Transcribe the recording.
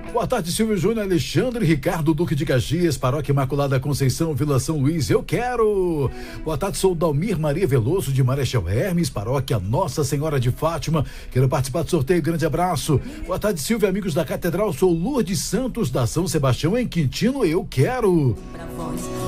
Boa tarde, Silvio Júnior, Alexandre, Ricardo, Duque de Caxias, Paróquia Imaculada Conceição, Vila São Luís, eu quero. Boa tarde, sou Dalmir Maria Veloso, de Marechal Hermes, Paróquia Nossa Senhora de Fátima, quero participar do sorteio, grande abraço. Boa tarde, Silvio, amigos da Catedral, sou Lourdes Santos, da São Sebastião, em Quintino, eu quero.